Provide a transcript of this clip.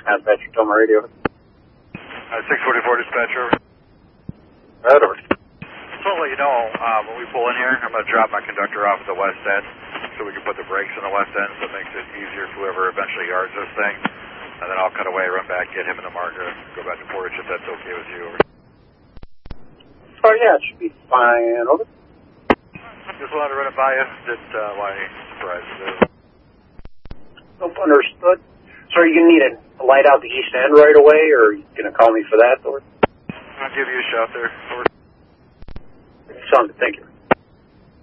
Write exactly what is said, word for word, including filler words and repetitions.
Dispatcher, tell my radio. Uh, six forty-four dispatcher. Right over. So I'll let you know, uh, when we pull in here, I'm going to drop my conductor off at the west end so we can put the brakes on the west end so it makes it easier for whoever eventually yards this thing. And then I'll cut away, run back, get him in the marker, go back to Portage if that's okay with you. Over. Oh, yeah, it should be fine. Over. Just wanted to run it by you. Didn't uh, want any surprises there. Nope, understood. So are you going to need a light out the east end right away, or are you going to call me for that? Or? I'll give you a shot there. Over. Sounds good. Thank you.